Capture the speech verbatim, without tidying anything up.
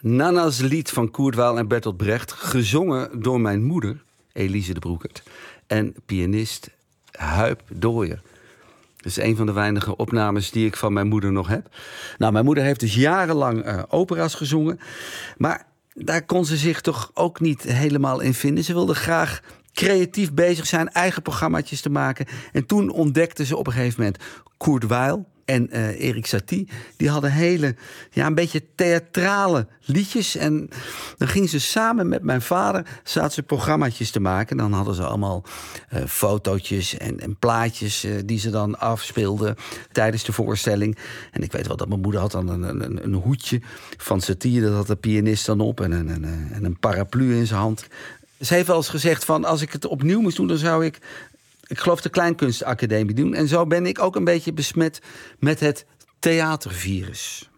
Nana's lied van Kurt Weill en Bertolt Brecht, gezongen door mijn moeder, Elise de Broekert, en pianist Huip Dooyer. Dat is een van de weinige opnames die ik van mijn moeder nog heb. Nou, mijn moeder heeft dus jarenlang uh, opera's gezongen. Maar daar kon ze zich toch ook niet helemaal in vinden. Ze wilde graag creatief bezig zijn, eigen programmaatjes te maken. En toen ontdekte ze op een gegeven moment Kurt Weill en uh, Erik Satie. Die hadden hele, ja, een beetje theatrale liedjes. En dan gingen ze samen met mijn vader, zaten ze programmaatjes te maken. Dan hadden ze allemaal uh, fotootjes en, en plaatjes uh, die ze dan afspeelden tijdens de voorstelling. En ik weet wel dat mijn moeder had dan een, een, een hoedje van Satie. Dat had de pianist dan op en een, een, en een paraplu in zijn hand. Ze heeft wel eens gezegd van, als ik het opnieuw moest doen, dan zou ik, ik geloof, de Kleinkunstacademie doen. En zo ben ik ook een beetje besmet met het theatervirus.